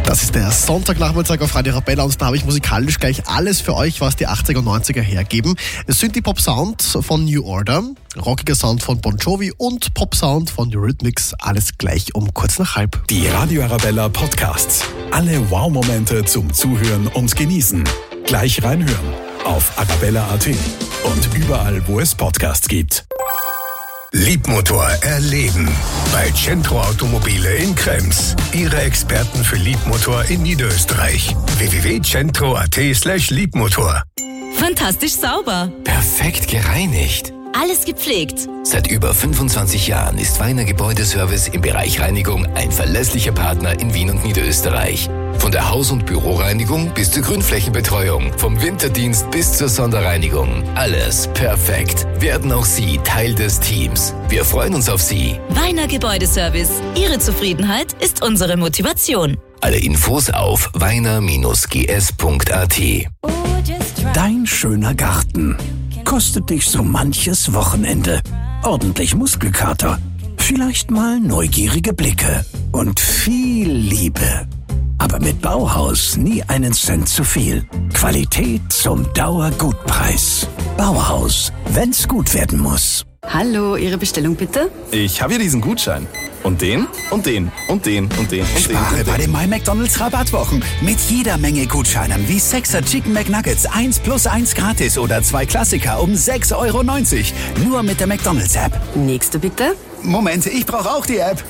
Das ist der Sonntagnachmittag auf Radio Arabella und da habe ich musikalisch gleich alles für euch, was die 80er und 90er hergeben. Es sind die Pop-Sound von New Order, rockiger Sound von Bon Jovi und Pop-Sound von Eurythmics. Alles gleich um kurz nach halb. Die Radio Arabella Podcasts. Alle Wow-Momente zum Zuhören und Genießen. Gleich reinhören auf arabella.at und überall, wo es Podcasts gibt. Liebmotor erleben bei Centro Automobile in Krems. Ihre Experten für Liebmotor in Niederösterreich. www.centro.at/Liebmotor. Fantastisch sauber. Perfekt gereinigt. Alles gepflegt. Seit über 25 Jahren ist Weiner Gebäudeservice im Bereich Reinigung ein verlässlicher Partner in Wien und Niederösterreich. Von der Haus- und Büroreinigung bis zur Grünflächenbetreuung, vom Winterdienst bis zur Sonderreinigung. Alles perfekt. Werden auch Sie Teil des Teams. Wir freuen uns auf Sie. Weiner Gebäudeservice. Ihre Zufriedenheit ist unsere Motivation. Alle Infos auf weiner-gs.at. Dein schöner Garten kostet dich so manches Wochenende. Ordentlich Muskelkater, vielleicht mal neugierige Blicke und viel Liebe. Aber mit Bauhaus nie einen Cent zu viel. Qualität zum Dauergutpreis. Bauhaus, wenn's gut werden muss. Hallo, Ihre Bestellung bitte? Ich habe hier diesen Gutschein. Und den, und den, und den, und den, und Spare den. bei den My McDonald's Rabattwochen. Mit jeder Menge Gutscheinen wie 6er Chicken McNuggets 1 + 1 gratis oder 2 Klassiker um 6,90 €. Nur mit der McDonald's App. Nächste bitte. Moment, ich brauche auch die App.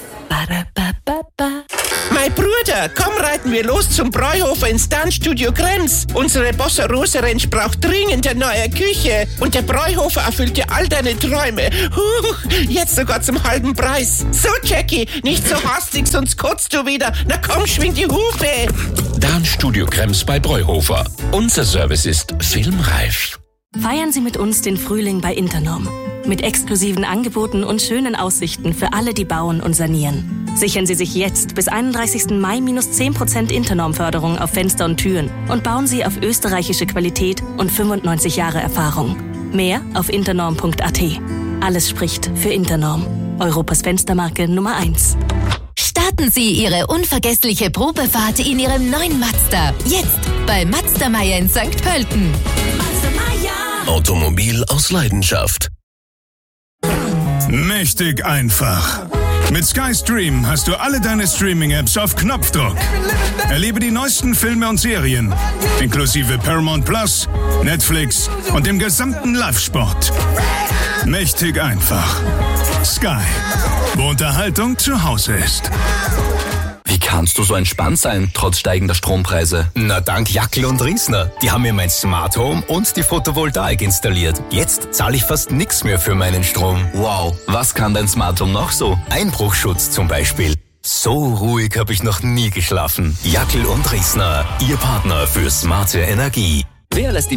Mein Bruder, komm, reiten wir los zum Bräuhofer ins Tanzstudio Krems. Unsere Bossa Rosa Ranch braucht dringend eine neue Küche. Und der Bräuhofer erfüllt dir all deine Träume. Jetzt sogar zum halben Preis. So, Jackie, nicht so hastig, sonst kotzt du wieder. Na komm, schwing die Hufe. Tanzstudio Krems bei Bräuhofer. Unser Service ist filmreif. Feiern Sie mit uns den Frühling bei Internorm. Mit exklusiven Angeboten und schönen Aussichten für alle, die bauen und sanieren. Sichern Sie sich jetzt bis 31. Mai -10% Internorm-Förderung auf Fenster und Türen und bauen Sie auf österreichische Qualität und 95 Jahre Erfahrung. Mehr auf internorm.at. Alles spricht für Internorm. Europas Fenstermarke Nummer 1. Starten Sie Ihre unvergessliche Probefahrt in Ihrem neuen Mazda. Jetzt bei Mazda Meier in St. Pölten. Mazda Meier. Automobil aus Leidenschaft. Mächtig einfach. Mit SkyStream hast du alle deine Streaming-Apps auf Knopfdruck. Erlebe die neuesten Filme und Serien, inklusive Paramount Plus, Netflix und dem gesamten Live-Sport. Mächtig einfach. Sky, wo Unterhaltung zu Hause ist. Wie kannst du so entspannt sein, trotz steigender Strompreise? Na, dank Jackel und Riesner. Die haben mir mein Smart Home und die Photovoltaik installiert. Jetzt zahle ich fast nichts mehr für meinen Strom. Wow, was kann dein Smart Home noch so? Einbruchschutz zum Beispiel. So ruhig habe ich noch nie geschlafen. Jackel und Riesner, Ihr Partner für smarte Energie. Wer lässt die